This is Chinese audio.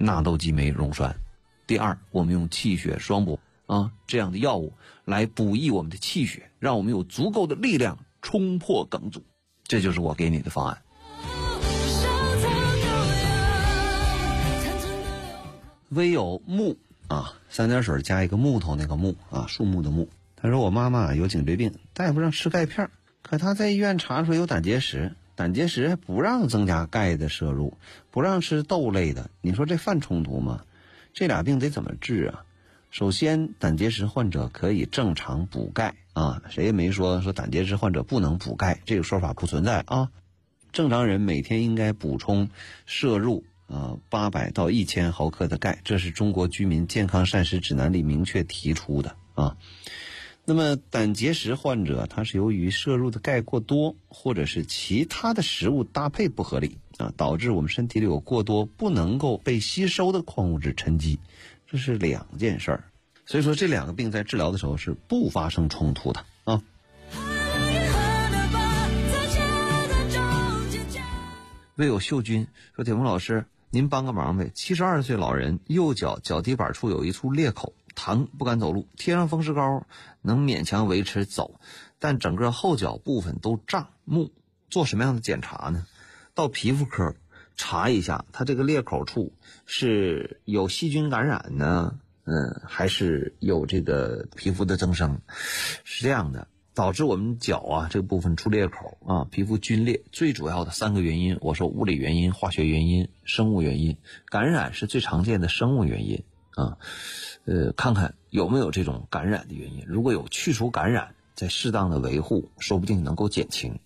纳豆激酶溶栓。第二，我们用气血双补这样的药物来补益我们的气血，让我们有足够的力量冲破梗阻。这就是我给你的方案。微有木三点水加一个木头那个木树木的木。他说我妈妈有颈椎病，大夫让吃钙片，可他在医院查出来有胆结石，胆结石还不让增加钙的摄入，不让吃豆类的，你说这犯冲突吗？这俩病得怎么治啊？首先，胆结石患者可以正常补钙谁也没说胆结石患者不能补钙，这个说法不存在正常人每天应该补充摄入800到1000毫克的钙，这是中国居民健康膳食指南里明确提出的那么胆结石患者他是由于摄入的钙过多，或者是其他的食物搭配不合理导致我们身体里有过多不能够被吸收的矿物质沉积，这是两件事儿。所以说这两个病在治疗的时候是不发生冲突的魏有秀君说，铁峰老师您帮个忙呗，72岁老人右脚脚底板处有一处裂口，疼不敢走路，贴上风湿膏能勉强维持走，但整个后脚部分都胀木，做什么样的检查呢？到皮肤科查一下它这个裂口处是有细菌感染呢还是有这个皮肤的增生。是这样的，导致我们脚这个部分出裂口皮肤皲裂，最主要的3个原因，我说物理原因、化学原因、生物原因。感染是最常见的生物原因看看有没有这种感染的原因，如果有，去除感染，再适当的维护，说不定能够减轻。